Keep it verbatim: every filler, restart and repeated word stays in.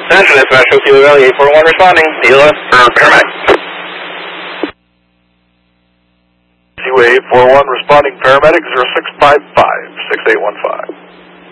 Central Dispatch, Kilo Valley eight four one responding. Hila for paramedic. Seaway eight four one responding paramedic zero six five five, six eight one five.